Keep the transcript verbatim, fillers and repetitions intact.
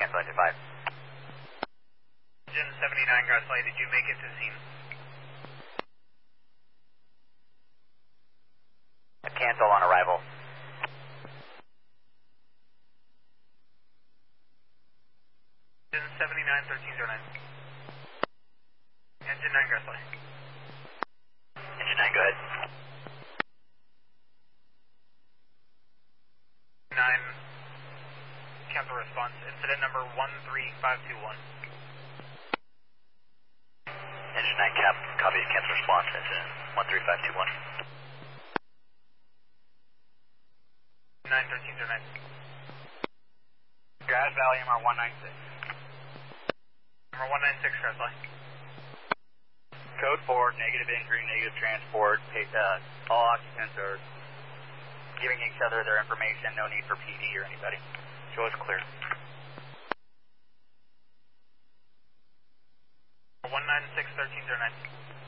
Cancel engine five. Engine seventy-nine, Grass Valley, did you make it to the scene? A cancel on arrival. Engine seventy-nine, thirteen zero nine. Engine nine, Grass Valley. Engine nine, go ahead. nine, cancel response. Incident number one three five two one. Engine nine, cap, copy, cancel response, incident one three five two one. nine thirteen zero nine. Grass Valley, M R one nine six. Number one nine six, Grass Valley. Code four, negative entry, negative transport. Uh, all occupants are giving each other their information. No need for P D or anybody. Show us clear. one nine six, thirteen zero nine.